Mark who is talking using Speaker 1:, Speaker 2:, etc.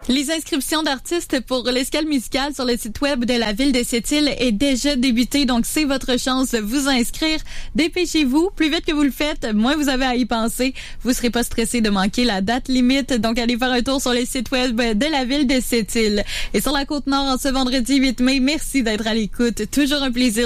Speaker 1: Les inscriptions d'artistes pour l'escale musicale sur le site web de la ville de Sept-Îles est déjà débutée, donc c'est votre chance de vous inscrire. Dépêchez-vous, plus vite que vous le faites, moins vous avez à y penser. Vous serez pas stressé de manquer la date limite, donc allez faire un tour sur le site web de la ville de Sept-Îles. Et sur la Côte-Nord, en ce vendredi 8 mai, merci d'être à l'écoute. Toujours un plaisir